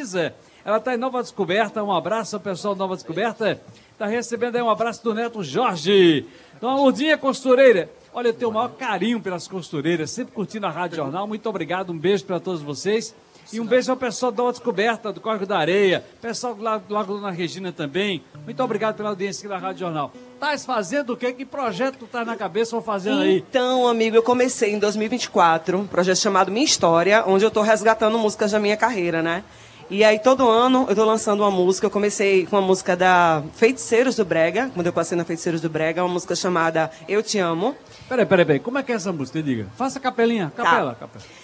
Marisa. Ela está em Nova Descoberta. Um abraço ao pessoal de Nova Descoberta. Está recebendo aí um abraço do neto Jorge. Dona Lourdinha Costureira. Olha, eu tenho o maior carinho pelas costureiras, sempre curtindo a Rádio Jornal. Muito obrigado, um beijo para todos vocês. E um beijo ao pessoal da Nova Descoberta, do Córrego da Areia, pessoal do Lago Dona Regina também. Muito obrigado pela audiência aqui da Rádio Jornal. Estás fazendo o quê? Que projeto tu tá na cabeça ou fazendo aí? Então, amigo, eu comecei em 2024, um projeto chamado Minha História, onde eu tô resgatando músicas da minha carreira, né? E aí, todo ano, eu tô lançando uma música. Eu comecei com uma música da Feiticeiros do Brega, quando eu passei na Feiticeiros do Brega, uma música chamada Eu Te Amo. Peraí. Como é que é essa música? Diga. Faça capelinha. Capela. Tá.